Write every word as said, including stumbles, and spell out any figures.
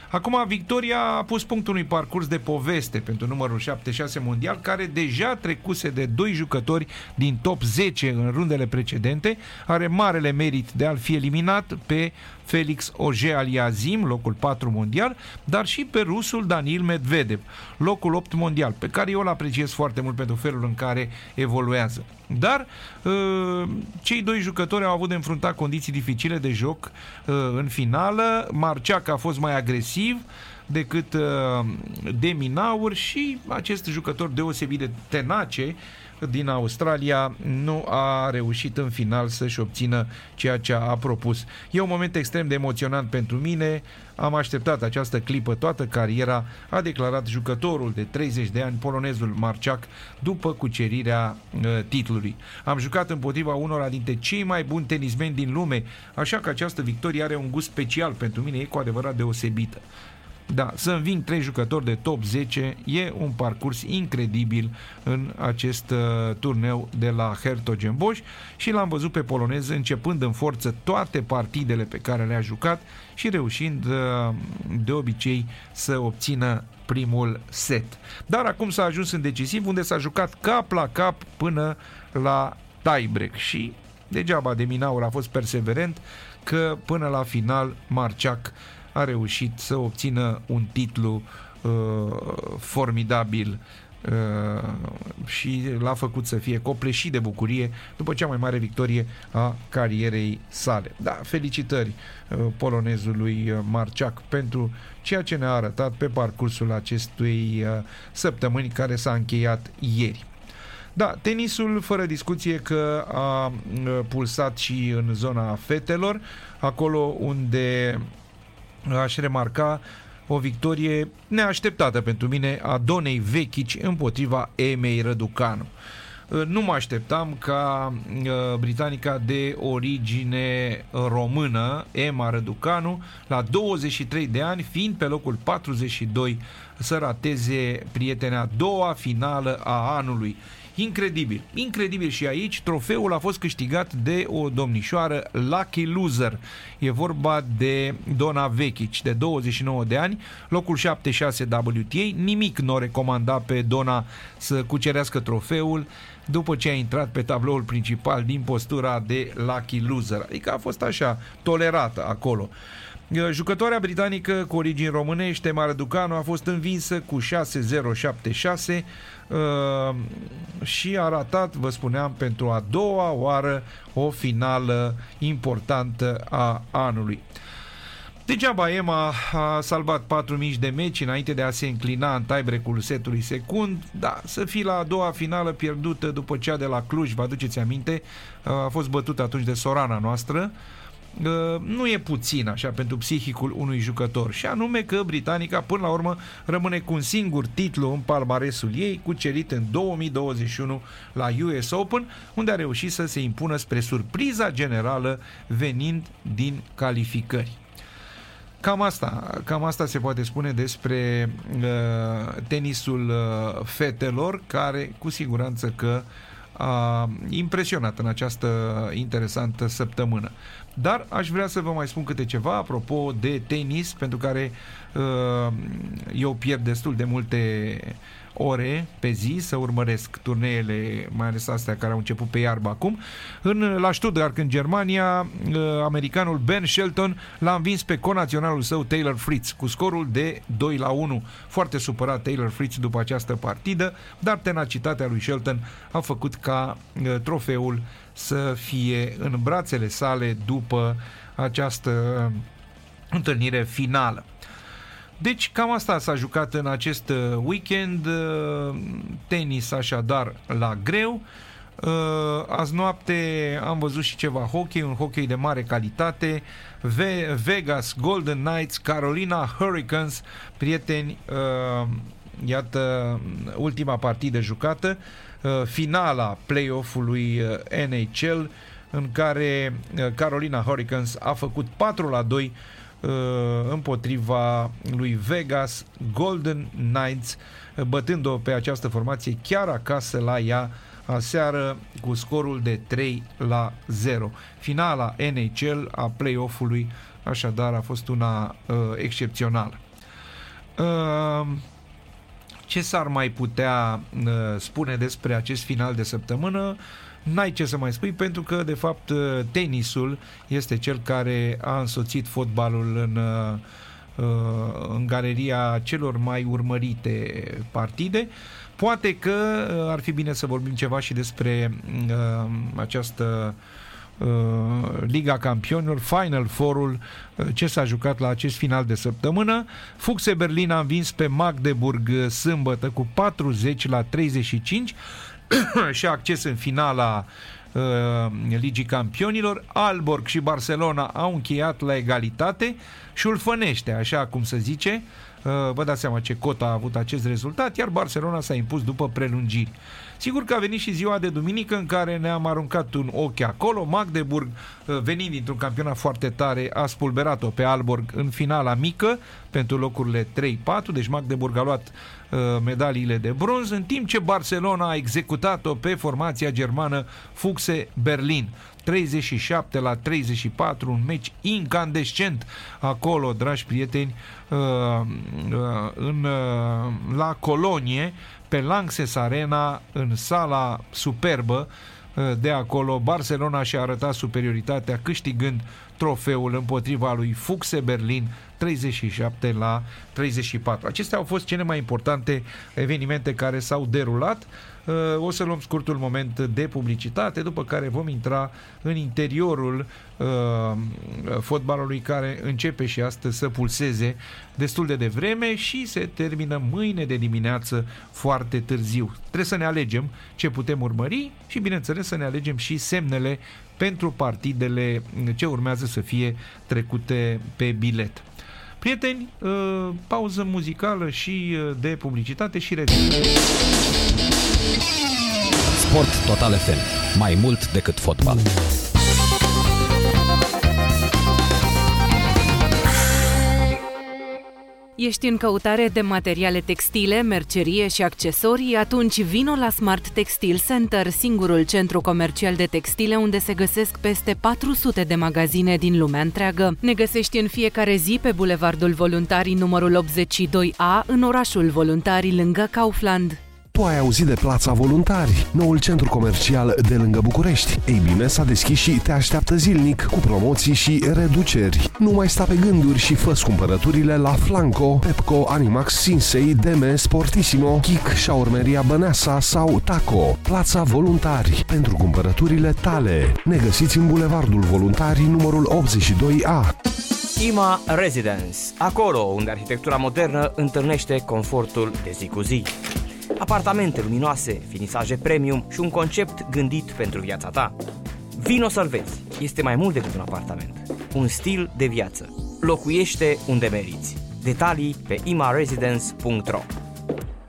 Acum, victoria a pus punct unui parcurs de poveste pentru numărul șaptezeci și șase mondial, care deja trecuse de doi jucători din top zece în rundele precedente. Are marele merit de a-l fi eliminat pe Felix Auger-Aliassime, locul patru mondial, dar și pe rusul Daniil Medvedev, locul opt mondial, pe care eu îl apreciez foarte mult pentru felul în care evoluează. Dar cei doi jucători au avut de înfruntat condiții dificile de joc în finală. Marciac a fost mai agresiv decât de Minaur și acest jucător deosebit de tenace din Australia nu a reușit în final să-și obțină ceea ce a propus. E un moment extrem de emoționant pentru mine. Am așteptat această clipă toată cariera, a declarat jucătorul de treizeci de ani, polonezul Marciac, după cucerirea uh, titlului. Am jucat împotriva unora dintre cei mai buni tenismeni din lume, așa că această victorie are un gust special pentru mine, e cu adevărat deosebită. Da, să înving trei jucători de top zece e un parcurs incredibil în acest uh, turneu de la Hertogenbosch și l-am văzut pe polonez începând în forță toate partidele pe care le-a jucat și reușind uh, de obicei să obțină primul set. Dar acum s-a ajuns în decisiv, unde s-a jucat cap la cap până la tiebreak și degeaba de Minaur a fost perseverent, că până la final Marciac a reușit să obțină un titlu uh, formidabil uh, și l-a făcut să fie copleșit de bucurie după cea mai mare victorie a carierei sale. Da, felicitări uh, polonezului Marciac pentru ceea ce ne-a arătat pe parcursul acestui uh, săptămâni care s-a încheiat ieri. Da, tenisul, fără discuție că a pulsat și în zona fetelor, acolo unde aș remarca o victorie neașteptată pentru mine a Donei Vekic împotriva Emei Răducanu. Nu mă așteptam ca britanica de origine română, Emma Răducanu, la douăzeci și trei de ani, fiind pe locul patruzeci și doi, să rateze, prietene, a doua finală a anului. Incredibil, incredibil și aici trofeul a fost câștigat de o domnișoară lucky loser. E vorba de Dona Vekic, de douăzeci și nouă de ani, locul șaptezeci și șase W T A. Nimic nu o recomanda pe Dona să cucerească trofeul după ce a intrat pe tabloul principal din postura de lucky loser. Adică a fost așa, tolerată acolo. Jucătoarea britanică cu origini românești, Emma Răducanu, a fost învinsă cu șase zero șapte șase uh, și a ratat, vă spuneam, pentru a doua oară o finală importantă a anului. Degeaba Emma a salvat patru mici de meci înainte de a se înclina în tiebreak-ul setului secund. Da, să fii la a doua finală pierdută după cea de la Cluj, vă aduceți aminte, a fost bătută atunci de sorana noastră. Nu e puțin așa pentru psihicul unui jucător, și anume că britanica până la urmă rămâne cu un singur titlu în palmaresul ei, cucerit în două mii douăzeci și unu la U S Open, unde a reușit să se impună spre surpriza generală venind din calificări. Cam asta, cam asta se poate spune despre uh, tenisul uh, fetelor, care cu siguranță că a impresionat în această interesantă săptămână. Dar aș vrea să vă mai spun câte ceva apropo de tenis, pentru care uh, eu pierd destul de multe ore pe zi să urmăresc turneele, mai ales astea care au început pe iarbă acum. În, la Stuttgart, în Germania, uh, americanul Ben Shelton l-a învins pe conaționalul său Taylor Fritz cu scorul de doi la unu. Foarte supărat Taylor Fritz după această partidă, dar tenacitatea lui Shelton a făcut ca uh, trofeul să fie în brațele sale după această uh, întâlnire finală. Deci cam asta s-a jucat în acest weekend, tenis așadar la greu. Azi noapte am văzut și ceva hockey, un hockey de mare calitate. Vegas Golden Knights, Carolina Hurricanes, prieteni, iată ultima partidă jucată, finala play-off-ului N H L, în care Carolina Hurricanes a făcut patru la doi împotriva lui Vegas Golden Knights, bătând-o pe această formație chiar acasă la ea aseară cu scorul de trei la zero. Finala N H L a play-off-ului așadar a fost una uh, excepțională. Ce s-ar mai putea spune despre acest final de săptămână? N-ai ce să mai spui, pentru că de fapt tenisul este cel care a însoțit fotbalul în, în galeria celor mai urmărite partide. Poate că ar fi bine să vorbim ceva și despre uh, această uh, Liga Campionilor, Final Four-ul, uh, ce s-a jucat la acest final de săptămână. Fuchse Berlin a învins pe Magdeburg sâmbătă cu patruzeci la treizeci și cinci și a acces în finala uh, Ligii Campionilor. Aalborg și Barcelona au încheiat la egalitate și ulfănește, așa cum se zice. Vă dați seama ce cot a avut acest rezultat, iar Barcelona s-a impus după prelungiri. Sigur că a venit și ziua de duminică în care ne-am aruncat un ochi acolo. Magdeburg, venind dintr-un campionat foarte tare, a spulberat-o pe Aalborg în finala mică pentru locurile trei patru, deci Magdeburg a luat uh, medaliile de bronz, în timp ce Barcelona a executat-o pe formația germană Fuchse Berlin. treizeci și șapte la treizeci și patru, un meci incandescent acolo, dragi prieteni, uh, uh, în, uh, la Colonie, pe Lanxess Arena, în sala superbă de acolo. Barcelona și-a arătat superioritatea câștigând trofeul împotriva lui Fuchse Berlin treizeci și șapte la treizeci și patru. Acestea au fost cele mai importante evenimente care s-au derulat. O să luăm scurtul moment de publicitate, după care vom intra în interiorul uh, fotbalului, care începe și astăzi să pulseze destul de devreme și se termină mâine de dimineață foarte târziu. Trebuie să ne alegem ce putem urmări și, bineînțeles, să ne alegem și semnele pentru partidele ce urmează să fie trecute pe bilet. Prieteni, uh, pauză muzicală și uh, de publicitate și revenim. Sport Total F M. Mai mult decât fotbal. Ești în căutare de materiale textile, mercerie și accesorii? Atunci vino la Smart Textile Center, singurul centru comercial de textile unde se găsesc peste patru sute de magazine din lumea întreagă. Ne găsești în fiecare zi pe Bulevardul Voluntarii numărul optzeci și doi A, în orașul Voluntarii, lângă Kaufland. Tu ai auzit de Plața Voluntari, noul centru comercial de lângă București. Ei bine, s-a deschis și te așteaptă zilnic cu promoții și reduceri. Nu mai sta pe gânduri și fă-ți cumpărăturile la Flanco, Pepco, Animax, Sinsei, Deme, Sportissimo, Kik, Shaurmeria Băneasa sau Taco. Plața Voluntari, pentru cumpărăturile tale. Ne găsiți în Bulevardul Voluntarii numărul optzeci și doi A. Ima Residence, acolo unde arhitectura modernă întâlnește confortul de zi cu zi. Apartamente luminoase, finisaje premium și un concept gândit pentru viața ta. Vino să-l vezi. Este mai mult decât un apartament. Un stil de viață. Locuiește unde meriți. Detalii pe ima residence punct ro.